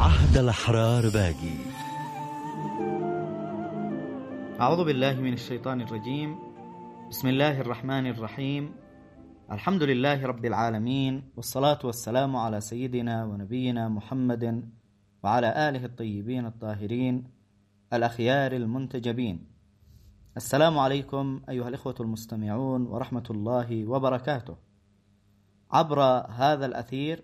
عهد الأحرار باقي. أعوذ بالله من الشيطان الرجيم. بسم الله الرحمن الرحيم. الحمد لله رب العالمين، والصلاة والسلام على سيدنا ونبينا محمد وعلى آله الطيبين الطاهرين الأخيار المنتجبين. السلام عليكم أيها الإخوة المستمعون ورحمة الله وبركاته. عبر هذا الأثير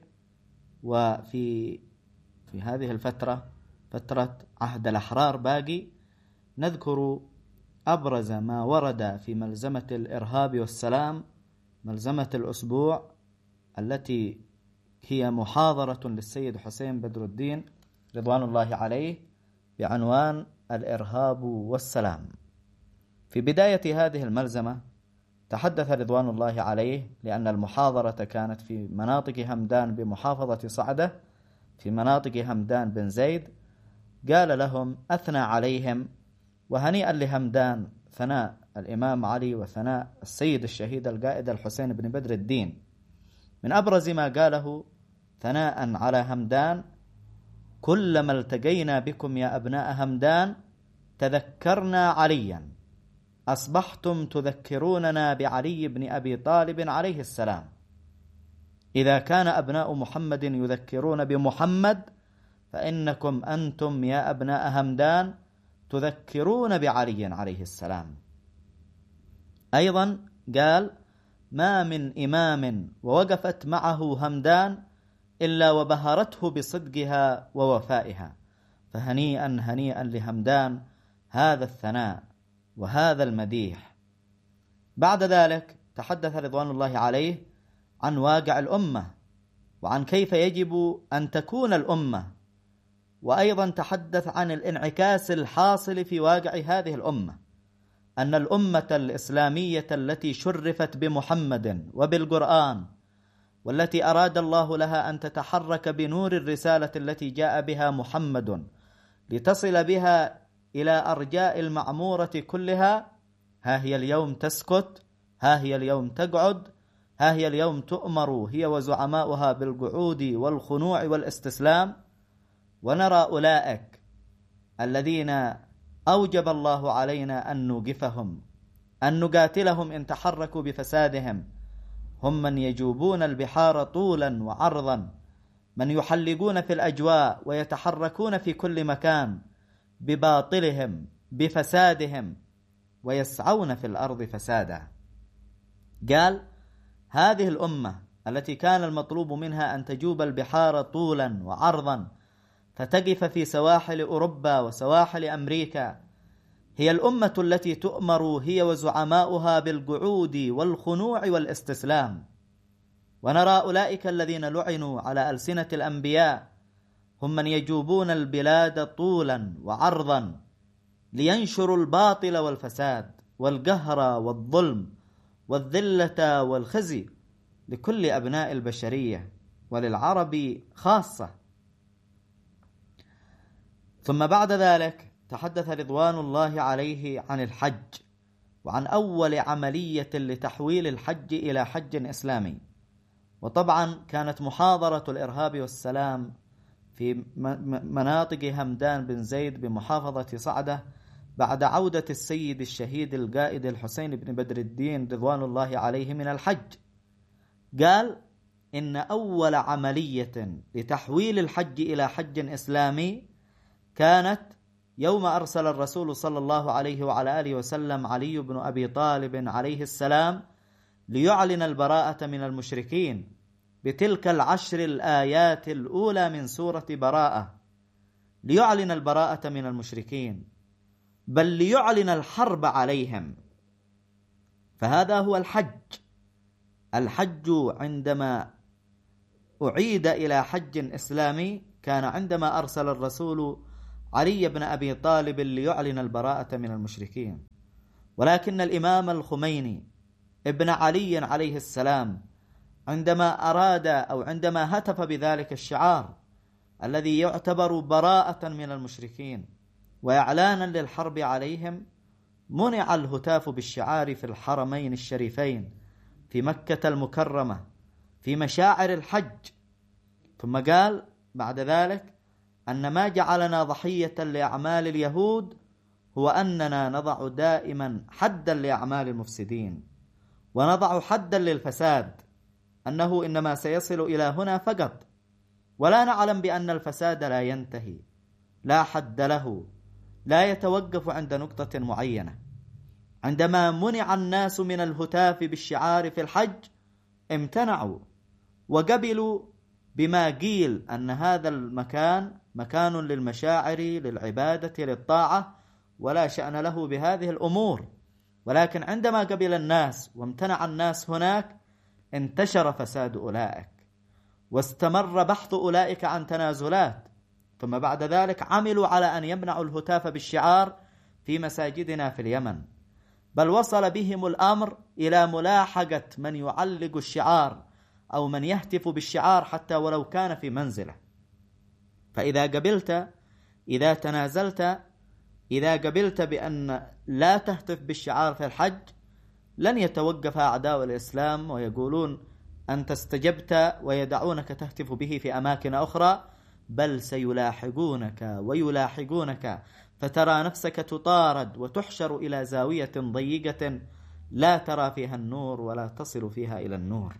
وفي هذه الفترة، فترة عهد الأحرار باقي، نذكر أبرز ما ورد في ملزمة الإرهاب والسلام، ملزمة الأسبوع، التي هي محاضرة للسيد حسين بدر الدين رضوان الله عليه بعنوان الإرهاب والسلام. في بداية هذه الملزمة تحدث رضوان الله عليه، لأن المحاضرة كانت في مناطق همدان بمحافظة صعدة، في مناطق همدان بن زيد، قال لهم، أثنى عليهم، وهنيئا لهمدان ثناء الإمام علي وثناء السيد الشهيد القائد الحسين بن بدر الدين. من أبرز ما قاله ثناء على همدان: كلما التقينا بكم يا أبناء همدان تذكرنا عليا، أصبحتم تذكروننا بعلي بن أبي طالب عليه السلام. إذا كان أبناء محمد يذكرون بمحمد، فإنكم أنتم يا أبناء همدان تذكرون بعلي عليه السلام. أيضا قال: ما من إمام ووقفت معه همدان إلا وبهرته بصدقها ووفائها، فهنيئا هنيئا لهمدان هذا الثناء وهذا المديح. بعد ذلك تحدث رضوان الله عليه عن واقع الأمة وعن كيف يجب أن تكون الأمة، وأيضا تحدث عن الانعكاس الحاصل في واقع هذه الأمة، أن الأمة الإسلامية التي شرفت بمحمد وبالقرآن، والتي أراد الله لها أن تتحرك بنور الرسالة التي جاء بها محمد لتصل بها إلى أرجاء المعمورة كلها، ها هي اليوم تسكت، ها هي اليوم تقعد، ها هي اليوم تؤمر هي وزعماؤها بالقعود والخنوع والاستسلام. ونرى أولئك الذين أوجب الله علينا أن نوقفهم، أن نقاتلهم إن تحركوا بفسادهم، هم من يجوبون البحار طولا وعرضا، من يحلقون في الأجواء ويتحركون في كل مكان بباطلهم بفسادهم، ويسعون في الأرض فسادا. قال: هذه الأمة التي كان المطلوب منها أن تجوب البحار طولا وعرضا فتقف في سواحل أوروبا وسواحل أمريكا، هي الأمة التي تؤمر هي وزعماؤها بالقعود والخنوع والاستسلام. ونرى أولئك الذين لعنوا على ألسنة الأنبياء هم من يجوبون البلاد طولا وعرضا لينشروا الباطل والفساد والقهر والظلم والذلة والخزي لكل أبناء البشرية وللعرب خاصة. ثم بعد ذلك تحدث رضوان الله عليه عن الحج، وعن أول عملية لتحويل الحج إلى حج إسلامي. وطبعا كانت محاضرة الإرهاب والسلام في مناطق همدان بن زيد بمحافظة صعدة بعد عودة السيد الشهيد القائد الحسين بن بدر الدين رضوان الله عليه من الحج. قال: إن أول عملية لتحويل الحج إلى حج إسلامي كانت يوم أرسل الرسول صلى الله عليه وعلى آله وسلم علي بن أبي طالب عليه السلام ليعلن البراءة من المشركين بتلك 10 الآيات الأولى من سورة براءة، ليعلن البراءة من المشركين، بل ليعلن الحرب عليهم. فهذا هو الحج. الحج عندما أعيد إلى حج إسلامي كان عندما أرسل الرسول علي بن أبي طالب ليعلن البراءة من المشركين. ولكن الإمام الخميني ابن علي عليه السلام عندما أراد أو عندما هتف بذلك الشعار الذي يعتبر براءة من المشركين وإعلانا للحرب عليهم، منع الهتاف بالشعار في الحرمين الشريفين في مكة المكرمة في مشاعر الحج. ثم قال بعد ذلك: أن ما جعلنا ضحية لأعمال اليهود هو أننا نضع دائما حدا لأعمال المفسدين، ونضع حدا للفساد، أنه إنما سيصل إلى هنا فقط، ولا نعلم بأن الفساد لا ينتهي، لا حد له، لا يتوقف عند نقطة معينة. عندما منع الناس من الهتاف بالشعار في الحج امتنعوا وقبلوا بما قيل أن هذا المكان مكان للمشاعر، للعبادة، للطاعة، ولا شأن له بهذه الأمور. ولكن عندما قبل الناس وامتنع الناس هناك انتشر فساد أولئك، واستمر بحث أولئك عن تنازلات، ثم بعد ذلك عملوا على أن يمنعوا الهتاف بالشعار في مساجدنا في اليمن، بل وصل بهم الأمر إلى ملاحقة من يعلق الشعار أو من يهتف بالشعار حتى ولو كان في منزله. فإذا قبلت، إذا تنازلت، إذا قبلت بأن لا تهتف بالشعار في الحج، لن يتوقف أعداء الإسلام ويقولون أنت استجبت ويدعونك تهتف به في أماكن أخرى، بل سيلاحقونك ويلاحقونك، فترى نفسك تطارد وتحشر إلى زاوية ضيقة لا ترى فيها النور ولا تصل فيها إلى النور.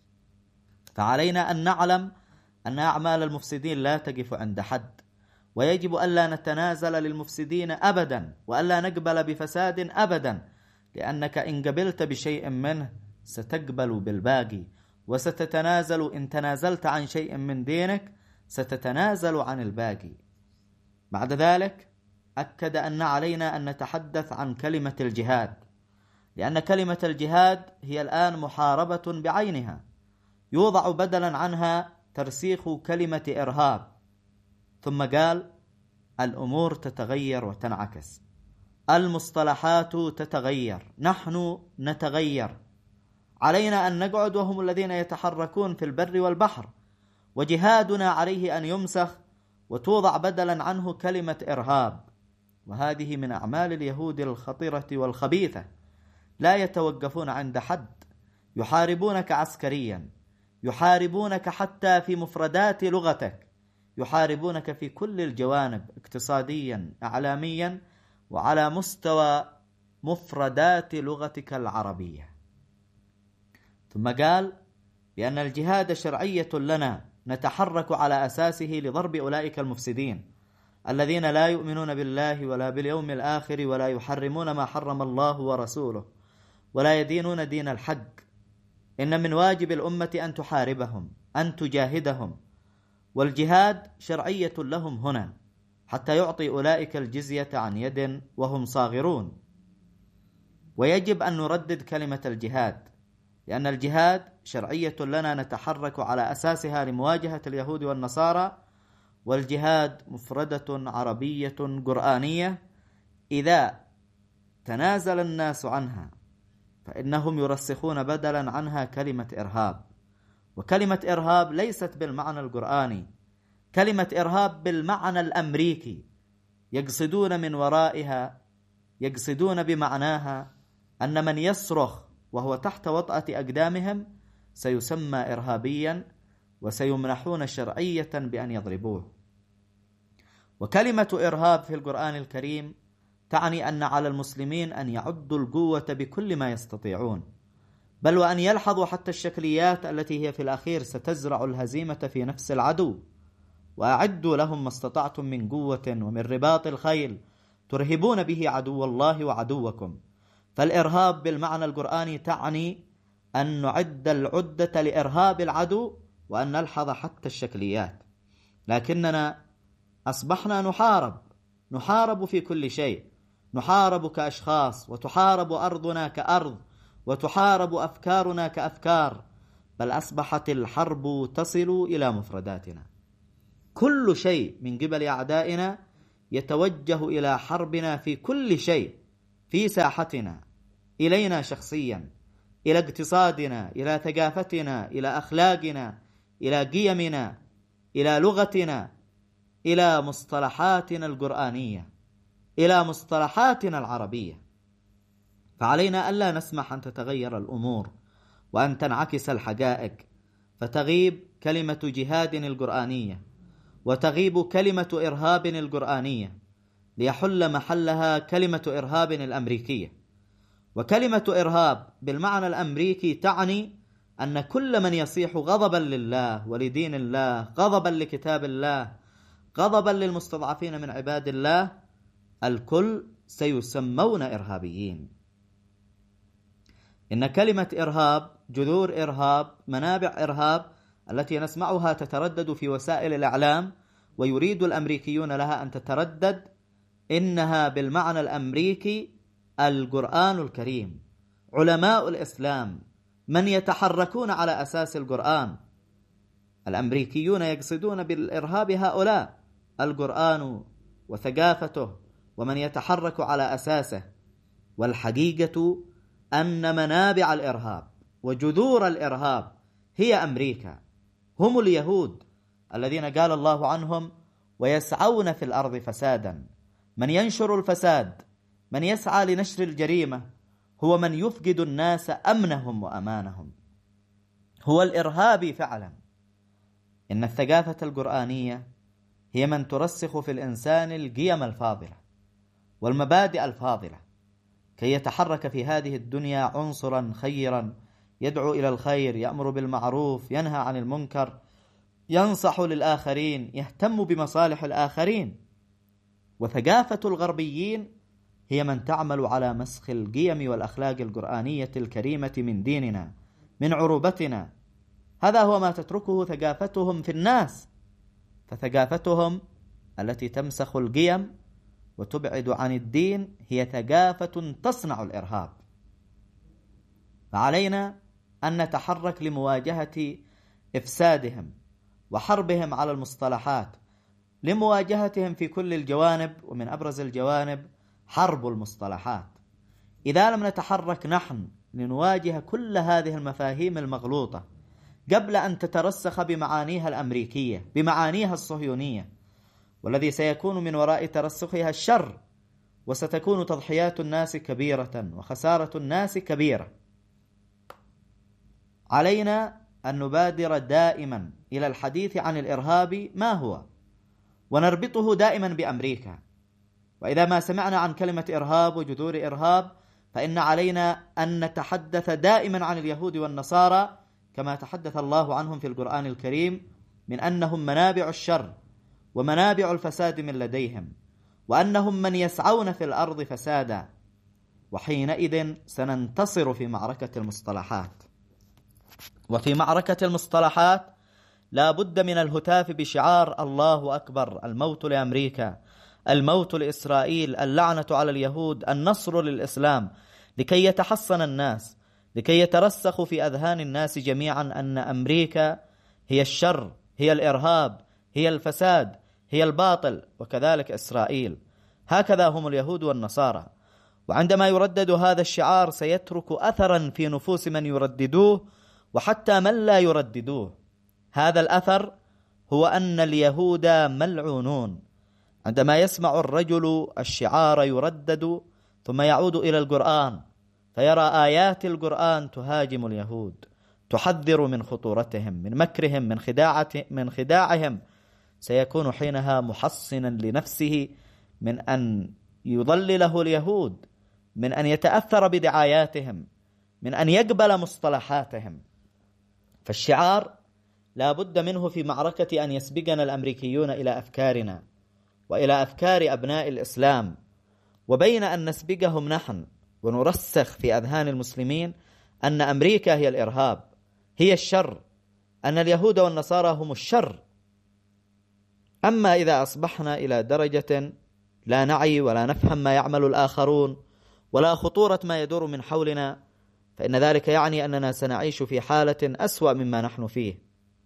فعلينا أن نعلم أن أعمال المفسدين لا تقف عند حد، ويجب ألا نتنازل للمفسدين أبدا، وألا نقبل بفساد أبدا، لأنك إن قبلت بشيء منه ستقبل بالباقي، وستتنازل إن تنازلت عن شيء من دينك ستتنازل عن الباقي. بعد ذلك أكد أن علينا أن نتحدث عن كلمة الجهاد، لأن كلمة الجهاد هي الآن محاربة بعينها، يوضع بدلا عنها ترسيخ كلمة إرهاب. ثم قال الأمور تتغير وتنعكس، المصطلحات تتغير، نحن نتغير، علينا أن نقعد وهم الذين يتحركون في البر والبحر، وجهادنا عليه أن يمسخ وتوضع بدلا عنه كلمة إرهاب. وهذه من أعمال اليهود الخطيرة والخبيثة، لا يتوقفون عند حد، يحاربونك عسكريا، يحاربونك حتى في مفردات لغتك، يحاربونك في كل الجوانب، اقتصاديا، إعلاميا، وعلى مستوى مفردات لغتك العربية. ثم قال بأن الجهاد شرعية لنا نتحرك على أساسه لضرب أولئك المفسدين الذين لا يؤمنون بالله ولا باليوم الآخر، ولا يحرمون ما حرم الله ورسوله، ولا يدينون دين الحق. إن من واجب الأمة أن تحاربهم، أن تجاهدهم، والجهاد شرعية لهم هنا حتى يعطي أولئك الجزية عن يد وهم صاغرون. ويجب أن نردد كلمة الجهاد، لأن الجهاد شرعية لنا نتحرك على أساسها لمواجهة اليهود والنصارى، والجهاد مفردة عربية قرآنية. إذا تنازل الناس عنها فإنهم يرسخون بدلا عنها كلمة إرهاب، وكلمة إرهاب ليست بالمعنى القرآني، كلمة إرهاب بالمعنى الأمريكي، يقصدون من ورائها، يقصدون بمعناها أن من يصرخ وهو تحت وطأة أقدامهم سيسمى إرهابيا، وسيمنحون شرعية بأن يضربوه. وكلمة إرهاب في القرآن الكريم تعني أن على المسلمين أن يعدوا القوة بكل ما يستطيعون، بل وأن يلحظوا حتى الشكليات التي هي في الأخير ستزرع الهزيمة في نفس العدو. وأعدوا لهم ما استطعتم من قوة ومن رباط الخيل ترهبون به عدو الله وعدوكم. فالإرهاب بالمعنى القرآني تعني أن نعد العدة لإرهاب العدو، وأن نلحظ حتى الشكليات. لكننا أصبحنا نحارب في كل شيء، نحارب كأشخاص، وتحارب أرضنا كأرض، وتحارب أفكارنا كأفكار، بل أصبحت الحرب تصل إلى مفرداتنا. كل شيء من قبل أعدائنا يتوجه إلى حربنا في كل شيء، في ساحتنا، إلينا شخصيا، إلى اقتصادنا، إلى ثقافتنا، إلى أخلاقنا، إلى قيمنا، إلى لغتنا، إلى مصطلحاتنا القرآنية، إلى مصطلحاتنا العربية. فعلينا ألا نسمح أن تتغير الأمور وأن تنعكس الحقائق فتغيب كلمة جهاد القرآنية، وتغيب كلمة إرهاب القرآنية ليحل محلها كلمة إرهاب الأمريكية. وكلمة إرهاب بالمعنى الأمريكي تعني أن كل من يصيح غضبا لله ولدين الله، غضبا لكتاب الله، غضبا للمستضعفين من عباد الله، الكل سيسمون إرهابيين. إن كلمة إرهاب، جذور إرهاب، منابع إرهاب التي نسمعها تتردد في وسائل الإعلام ويريد الأمريكيون لها أن تتردد، إنها بالمعنى الأمريكي القرآن الكريم، علماء الإسلام، من يتحركون على أساس القرآن. الأمريكيون يقصدون بالإرهاب هؤلاء، القرآن وثقافته ومن يتحرك على أساسه. والحقيقة أن منابع الإرهاب وجذور الإرهاب هي أمريكا، هم اليهود الذين قال الله عنهم ويسعون في الأرض فسادا. من ينشر الفساد، من يسعى لنشر الجريمة، هو من يفقد الناس أمنهم وأمانهم، هو الإرهابي فعلا. إن الثقافة القرآنية هي من ترسخ في الإنسان القيم الفاضلة والمبادئ الفاضلة كي يتحرك في هذه الدنيا عنصرا خيرا، يدعو إلى الخير، يأمر بالمعروف، ينهى عن المنكر، ينصح للآخرين، يهتم بمصالح الآخرين. وثقافة الغربيين هي من تعمل على مسخ القيم والأخلاق القرآنية الكريمة من ديننا، من عروبتنا. هذا هو ما تتركه ثقافتهم في الناس. فثقافتهم التي تمسخ القيم وتبعد عن الدين هي ثقافة تصنع الإرهاب. فعلينا أن نتحرك لمواجهة إفسادهم وحربهم على المصطلحات، لمواجهتهم في كل الجوانب، ومن أبرز الجوانب حرب المصطلحات. إذا لم نتحرك نحن لنواجه كل هذه المفاهيم المغلوطة قبل أن تترسخ بمعانيها الأمريكية، بمعانيها الصهيونية، والذي سيكون من وراء ترسخها الشر، وستكون تضحيات الناس كبيرة وخسارة الناس كبيرة. علينا أن نبادر دائما إلى الحديث عن الإرهاب ما هو، ونربطه دائما بأمريكا. وإذا ما سمعنا عن كلمة إرهاب وجذور إرهاب، فإن علينا أن نتحدث دائما عن اليهود والنصارى كما تحدث الله عنهم في القرآن الكريم، من أنهم منابع الشر ومنابع الفساد من لديهم، وأنهم من يسعون في الأرض فسادا. وحينئذ سننتصر في معركة المصطلحات. وفي معركة المصطلحات لا بد من الهتاف بشعار الله أكبر، الموت لأمريكا، الموت لإسرائيل، اللعنة على اليهود، النصر للإسلام، لكي يتحصن الناس، لكي يترسخ في أذهان الناس جميعا أن أمريكا هي الشر، هي الإرهاب، هي الفساد، هي الباطل، وكذلك إسرائيل. هكذا هم اليهود والنصارى. وعندما يردد هذا الشعار سيترك أثرا في نفوس من يرددوه وحتى من لا يرددوه. هذا الأثر هو أن اليهود ملعونون. عندما يسمع الرجل الشعار يردد ثم يعود إلى القرآن فيرى آيات القرآن تهاجم اليهود، تحذر من خطورتهم، من مكرهم، من خداعهم، سيكون حينها محصنا لنفسه من أن يضلله اليهود، من أن يتأثر بدعاياتهم، من أن يقبل مصطلحاتهم. فالشعار لا بد منه في معركة أن يسبقنا الأمريكيون إلى أفكارنا وإلى أفكار أبناء الإسلام، وبين أن نسبقهم نحن ونرسخ في أذهان المسلمين أن أمريكا هي الإرهاب، هي الشر، أن اليهود والنصارى هم الشر. أما إذا أصبحنا إلى درجة لا نعي ولا نفهم ما يعمل الآخرون ولا خطورة ما يدور من حولنا، فإن ذلك يعني أننا سنعيش في حالة أسوأ مما نحن فيه.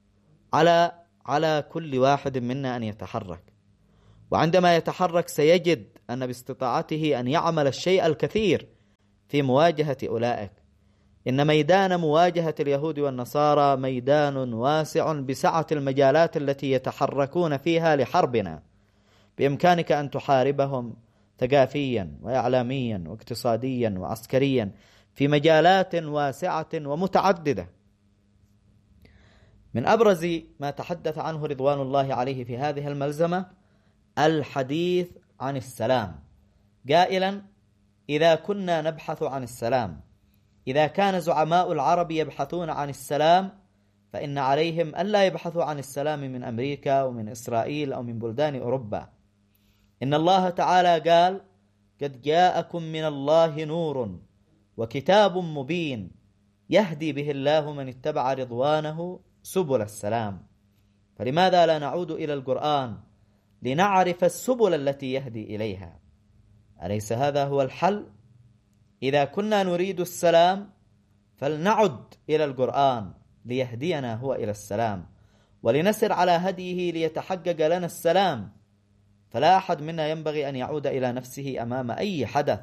على كل واحد منا أن يتحرك، وعندما يتحرك سيجد أن باستطاعته أن يعمل الشيء الكثير في مواجهة أولئك. إن ميدان مواجهة اليهود والنصارى ميدان واسع بسعة المجالات التي يتحركون فيها لحربنا. بإمكانك أن تحاربهم ثقافيا وإعلاميا واقتصاديا وعسكريا في مجالات واسعة ومتعددة. من أبرز ما تحدث عنه رضوان الله عليه في هذه الملزمة الحديث عن السلام، قائلا: إذا كنا نبحث عن السلام، إذا كان زعماء العرب يبحثون عن السلام، فإن عليهم ألا يبحثوا عن السلام من أمريكا ومن إسرائيل أو من بلدان أوروبا. إن الله تعالى قال: قد جاءكم من الله نور وكتاب مبين يهدي به الله من اتبع رضوانه سبل السلام. فلماذا لا نعود إلى القرآن لنعرف السبل التي يهدي إليها؟ أليس هذا هو الحل؟ إذا كنا نريد السلام فلنعد إلى القرآن ليهدينا هو إلى السلام، ولنسر على هديه ليتحقق لنا السلام. فلا أحد منا ينبغي أن يعود إلى نفسه أمام أي حدث.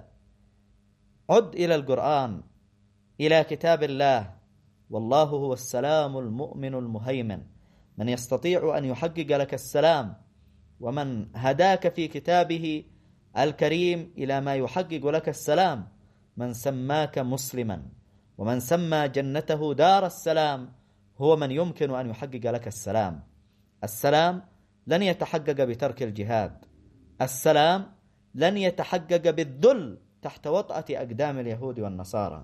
عد إلى القرآن، إلى كتاب الله، والله هو السلام المؤمن المهيمن، من يستطيع أن يحقق لك السلام، ومن هداك في كتابه الكريم إلى ما يحقق لك السلام، من سماك مسلما ومن سمى جنته دار السلام هو من يمكن أن يحقق لك السلام. السلام لن يتحقق بترك الجهاد، السلام لن يتحقق بالذل تحت وطأة أقدام اليهود والنصارى.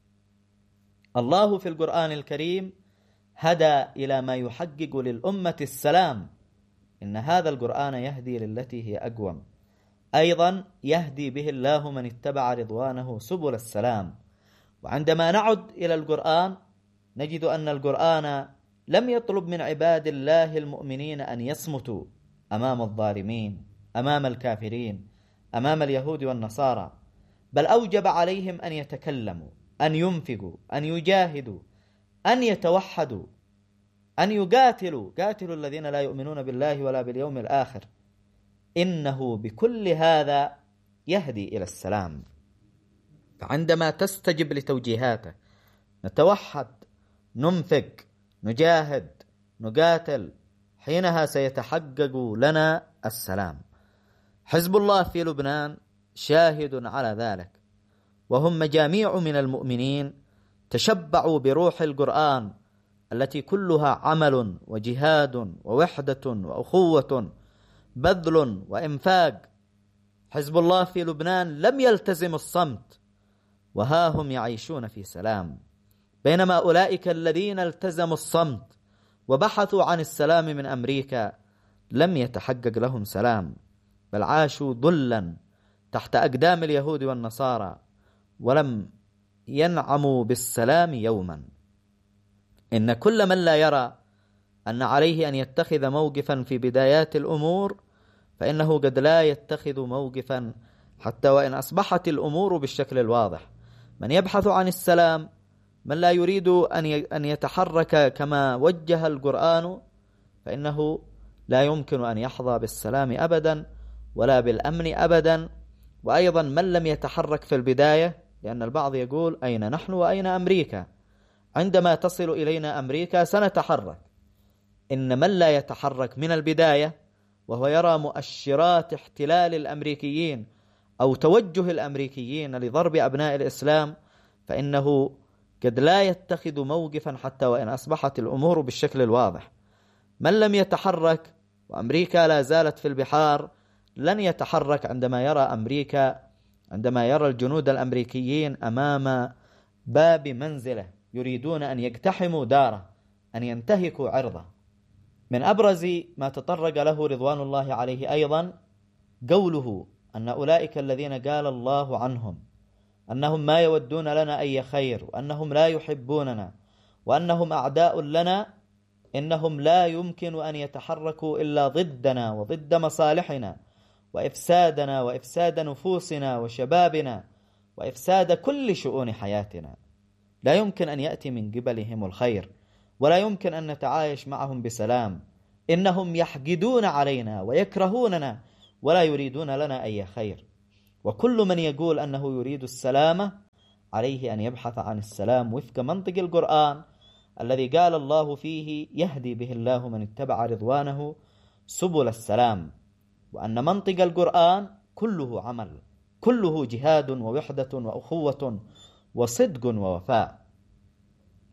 الله في القرآن الكريم هدى إلى ما يحقق للأمة السلام. إن هذا القرآن يهدي للتي هي أقوم، أيضا يهدي به الله من اتبع رضوانه سبل السلام. وعندما نعد إلى القرآن نجد أن القرآن لم يطلب من عباد الله المؤمنين أن يصمتوا أمام الظالمين، أمام الكافرين، أمام اليهود والنصارى، بل أوجب عليهم أن يتكلموا، أن ينفقوا، أن يجاهدوا، أن يتوحدوا، أن يقاتلوا الذين لا يؤمنون بالله ولا باليوم الآخر. إنه بكل هذا يهدي إلى السلام. فعندما تستجب لتوجيهاته نتوحد، ننفق، نجاهد، نقاتل، حينها سيتحقق لنا السلام. حزب الله في لبنان شاهد على ذلك، وهم مجاميع من المؤمنين تشبعوا بروح القرآن التي كلها عمل وجهاد ووحدة وأخوة، بذل وإنفاق. حزب الله في لبنان لم يلتزم الصمت، وها هم يعيشون في سلام، بينما أولئك الذين التزموا الصمت وبحثوا عن السلام من أمريكا لم يتحقق لهم سلام، بل عاشوا ذلا تحت أقدام اليهود والنصارى ولم ينعموا بالسلام يوما. إن كل من لا يرى أن عليه أن يتخذ موقفا في بدايات الأمور فإنه قد لا يتخذ موقفا حتى وإن أصبحت الأمور بالشكل الواضح. من يبحث عن السلام، من لا يريد أن يتحرك كما وجه القرآن، فإنه لا يمكن أن يحظى بالسلام أبدا ولا بالأمن أبدا. وأيضا من لم يتحرك في البداية، لأن البعض يقول أين نحن وأين أمريكا؟ عندما تصل إلينا أمريكا سنتحرك. إن من لا يتحرك من البداية وهو يرى مؤشرات احتلال الأمريكيين أو توجه الأمريكيين لضرب أبناء الإسلام، فإنه قد لا يتخذ موقفا حتى وإن أصبحت الأمور بالشكل الواضح. من لم يتحرك وأمريكا لا زالت في البحار لن يتحرك عندما يرى الجنود الأمريكيين أمام باب منزله يريدون أن يقتحموا داره، أن ينتهكوا عرضه. من أبرز ما تطرق له رضوان الله عليه أيضا قوله أن أولئك الذين قال الله عنهم أنهم ما يودون لنا أي خير، وأنهم لا يحبوننا، وأنهم أعداء لنا، إنهم لا يمكن أن يتحركوا إلا ضدنا وضد مصالحنا وإفسادنا وإفساد نفوسنا وشبابنا وإفساد كل شؤون حياتنا. لا يمكن أن يأتي من قبلهم الخير، ولا يمكن أن نتعايش معهم بسلام. إنهم يحقدون علينا ويكرهوننا ولا يريدون لنا أي خير. وكل من يقول أنه يريد السلامة عليه أن يبحث عن السلام وفق منطق القرآن الذي قال الله فيه يهدي به الله من اتبع رضوانه سبل السلام، وأن منطق القرآن كله عمل، كله جهاد ووحدة وأخوة وصدق ووفاء.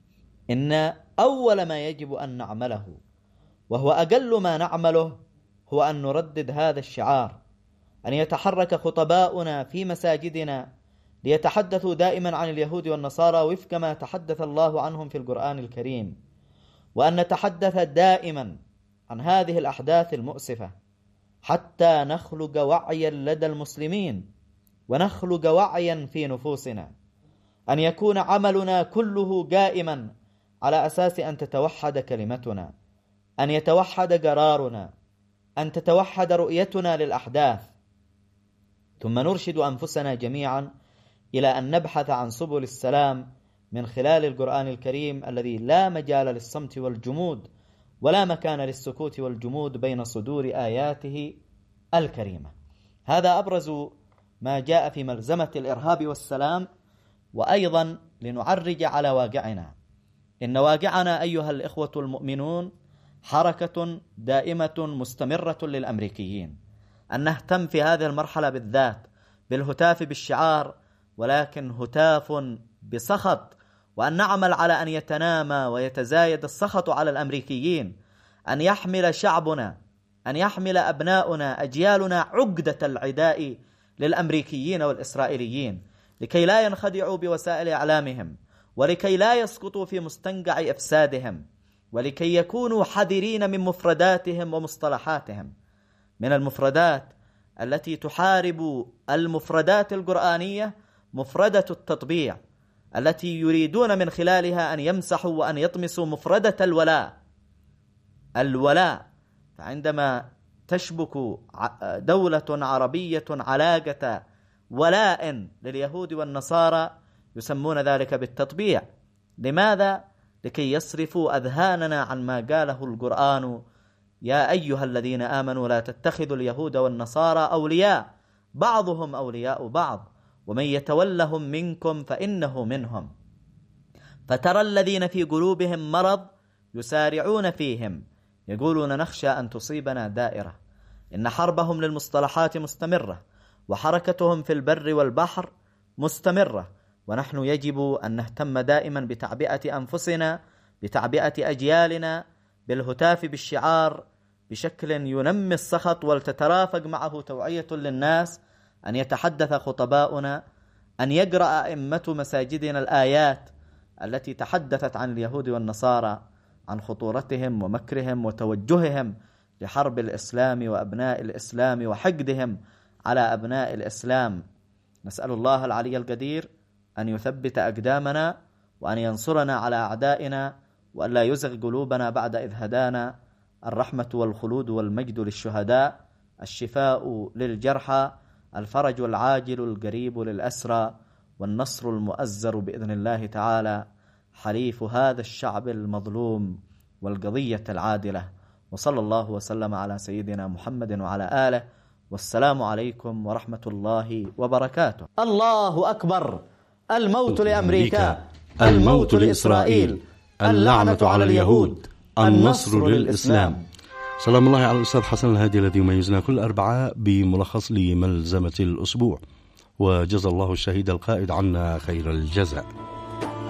إن أول ما يجب أن نعمله، وهو أقل ما نعمله، هو أن نردد هذا الشعار، أن يتحرك خطباؤنا في مساجدنا ليتحدثوا دائما عن اليهود والنصارى وفق ما تحدث الله عنهم في القرآن الكريم، وأن نتحدث دائما عن هذه الأحداث المؤسفة حتى نخلق وعيا لدى المسلمين ونخلق وعيا في نفوسنا، أن يكون عملنا كله قائما على أساس أن تتوحد كلمتنا، أن يتوحد قرارنا، أن تتوحد رؤيتنا للأحداث، ثم نرشد أنفسنا جميعا إلى أن نبحث عن سبل السلام من خلال القرآن الكريم الذي لا مجال للصمت والجمود ولا مكان للسكوت والجمود بين صدور آياته الكريمة. هذا أبرز ما جاء في ملزمة الإرهاب والسلام. وأيضا لنعرج على واقعنا، إن واقعنا أيها الإخوة المؤمنون حركة دائمة مستمرة للأمريكيين، أن نهتم في هذه المرحلة بالذات بالهتاف بالشعار، ولكن هتاف بسخط، وأن نعمل على أن يتنامى ويتزايد السخط على الأمريكيين، أن يحمل شعبنا، أن يحمل أبناؤنا أجيالنا عقدة العداء للأمريكيين والإسرائيليين، لكي لا ينخدعوا بوسائل إعلامهم، ولكي لا يسقطوا في مستنقع إفسادهم، ولكي يكونوا حذرين من مفرداتهم ومصطلحاتهم، من المفردات التي تحارب المفردات القرآنية، مفردة التطبيع التي يريدون من خلالها أن يمسحوا وأن يطمسوا مفردة الولاء. فعندما تشبك دولة عربية علاقة ولاء لليهود والنصارى يسمون ذلك بالتطبيع. لماذا؟ لكي يصرفوا أذهاننا عن ما قاله القرآن: يا أيها الذين آمنوا لا تتخذوا اليهود والنصارى أولياء بعضهم أولياء بعض ومن يتولهم منكم فإنه منهم. فترى الذين في قلوبهم مرض يسارعون فيهم يقولون نخشى أن تصيبنا دائرة. إن حربهم للمصطلحات مستمرة، وحركتهم في البر والبحر مستمرة، ونحن يجب أن نهتم دائما بتعبئة أنفسنا، بتعبئة أجيالنا، بالهتاف بالشعار بشكل ينمي السخط ولتترافق معه توعية للناس، أن يتحدث خطباؤنا، أن يقرأ أئمة مساجدنا الآيات التي تحدثت عن اليهود والنصارى، عن خطورتهم ومكرهم وتوجههم لحرب الإسلام وأبناء الإسلام وحقدهم على أبناء الإسلام. نسأل الله العلي القدير أن يثبت أقدامنا، وأن ينصرنا على أعدائنا، وأن لا يزغ قلوبنا بعد إذ هدانا. الرحمة والخلود والمجد للشهداء، الشفاء للجرحى، الفرج العاجل القريب للأسرى، والنصر المؤزر بإذن الله تعالى حليف هذا الشعب المظلوم والقضية العادلة. وصلى الله وسلم على سيدنا محمد وعلى آله، والسلام عليكم ورحمة الله وبركاته. الله أكبر. الموت لأمريكا، الموت لإسرائيل، اللعنة على اليهود، النصر للإسلام. سلام الله على الأستاذ حسن الهادي الذي يميزنا كل أربعاء بملخص لملزمة الأسبوع، وجزا الله الشهيد القائد عنا خير الجزاء.